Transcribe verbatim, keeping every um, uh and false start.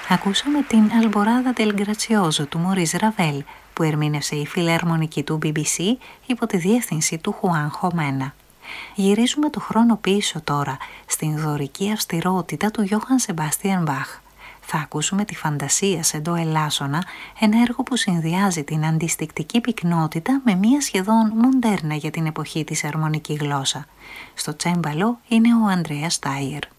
Ακούσαμε την Αλμποράδα del Grazioso του Μωρίς Ραβέλ, που ερμήνευσε η φιλαρμονική του μπι μπι σι υπό τη διεύθυνση του Χουάν Χομένα. Γυρίζουμε το χρόνο πίσω τώρα, στην δωρική αυστηρότητα του Γιώχαν Σεμπάστιαν Μπαχ. Θα ακούσουμε τη φαντασία σε ντο ελάσσονα, ένα έργο που συνδυάζει την αντιστικτική πυκνότητα με μια σχεδόν μοντέρνα για την εποχή της αρμονική γλώσσα. Στο τσέμπαλο είναι ο Ανδρέας Τάιερ.